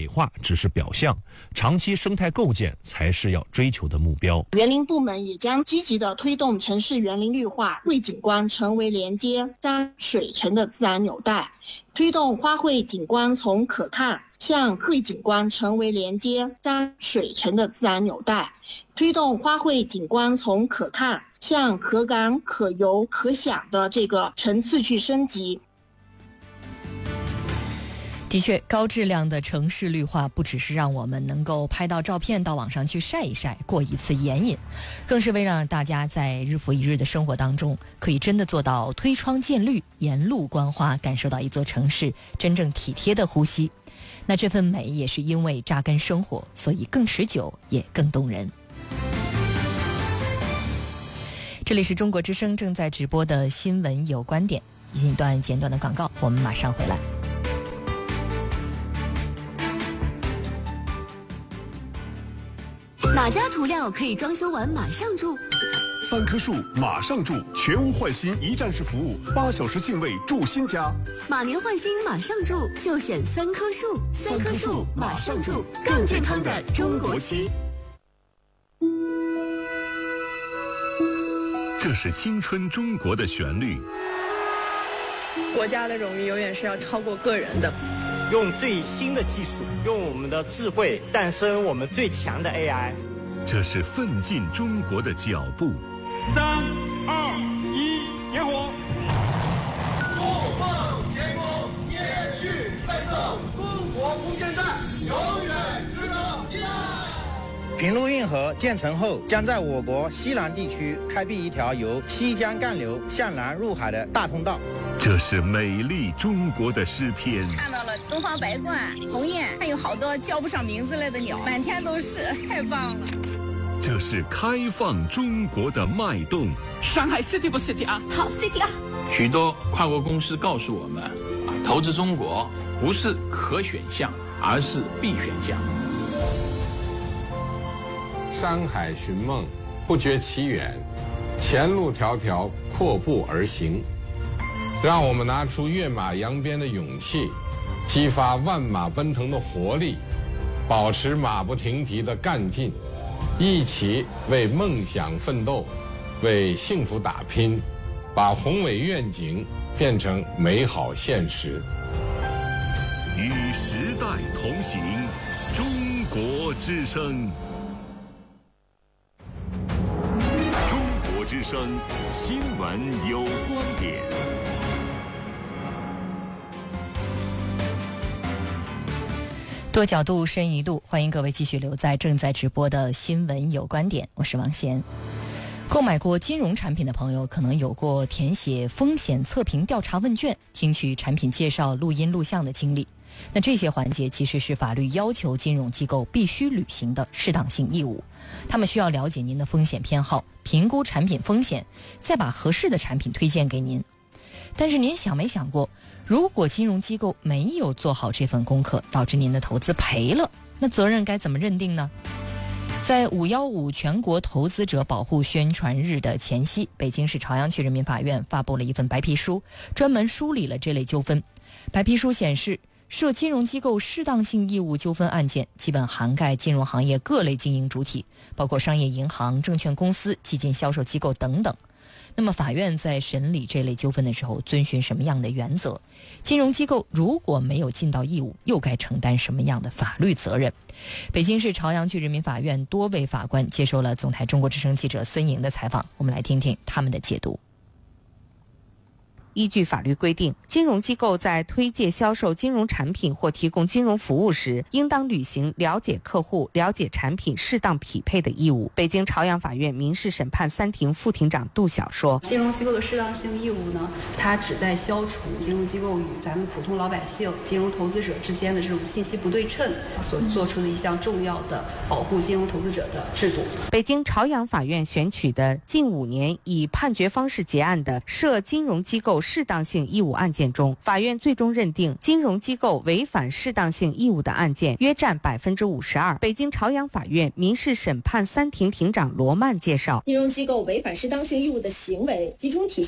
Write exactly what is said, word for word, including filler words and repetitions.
化只是表象，长期生态构建才是要追求的目标。 园林部门也将积极地推动城市园林绿化，为景观成为连接山水城的自然纽带，推动花卉景观从可看向卉景观成为连接山水城的自然纽带，推动花卉景观从可看向可感可游可享的这个层次去升级。 的确，高质量的城市绿化不只是让我们能够拍到照片到网上去晒一晒，过一次眼瘾，更是为让大家在日复一日的生活当中可以真的做到推窗见绿，沿路观花，感受到一座城市真正体贴的呼吸。那这份美也是因为扎根生活，所以更持久也更动人。这里是中国之声正在直播的新闻有观点，一段简短的广告，我们马上回来。 哪家涂料可以装修完马上住？ 三棵树马上住，全屋换新一站式服务，八小时进位住新家。 马年换新马上住，就选三棵树。三棵树马上住，更健康的中国区。 这是青春中国的旋律。 国家的荣誉永远是要超过个人的。 用最新的技术，用我们的智慧诞生我们最强的 A I。 这是奋进中国的脚步。 三二一，点火！ 不放天空，延续奋斗，中国空间站永远值得依赖。 平陆运河建成后，将在我国西南地区开辟一条由西江干流向南入海的大通道。 这是美丽中国的诗篇。 看到了东方白鹳、鸿雁，还有好多叫不上名字来的鸟，满天都是，太棒了。 这是开放中国的脉动。 上海 city 不 city 啊？ 好 city 啊！ 许多跨国公司告诉我们，啊，投资中国不是可选项，而是必选项。 山海寻梦，不觉其远，前路迢迢，阔步而行。让我们拿出跃马扬鞭的勇气，激发万马奔腾的活力，保持马不停蹄的干劲，一起为梦想奋斗，为幸福打拼，把宏伟愿景变成美好现实。 与时代同行，中国之声。中国之声新闻有观点。 多角度深一度，欢迎各位继续留在正在直播的新闻有观点，我是王贤。购买过金融产品的朋友可能有过填写风险测评调查问卷、听取产品介绍录音录像的经历。那这些环节其实是法律要求金融机构必须履行的适当性义务，他们需要了解您的风险偏好，评估产品风险，再把合适的产品推荐给您。但是您想没想过，如果金融机构没有做好这份功课，导致您的投资赔了，那责任该怎么认定呢？在五一五全国投资者保护宣传日的前夕，北京市朝阳区人民法院发布了一份白皮书，专门梳理了这类纠纷。白皮书显示，涉金融机构适当性义务纠纷案件基本涵盖金融行业各类经营主体，包括商业银行、证券公司、基金销售机构等等。那么法院在审理这类纠纷的时候遵循什么样的原则？金融机构如果没有尽到义务，又该承担什么样的法律责任？北京市朝阳区人民法院多位法官接受了总台中国之声记者孙莹的采访，我们来听听他们的解读。 依据法律规定，金融机构在推介销售金融产品或提供金融服务时，应当履行了解客户、了解产品适当匹配的义务。北京朝阳法院民事审判三庭副庭长杜晓说， 金融机构的适当性义务呢，它旨在消除金融机构与咱们普通老百姓、金融投资者之间的这种信息不对称所做出的一项重要的保护金融投资者的制度。 北京朝阳法院选取的近五年以判决方式结案的涉金融机构适当性义务案件中，法院最终认定金融机构违反适当性义务的案件约占百分之五十二。北京朝阳法院民事审判三庭庭长罗曼介绍， 金融机构违反适当性义务的行为集中体现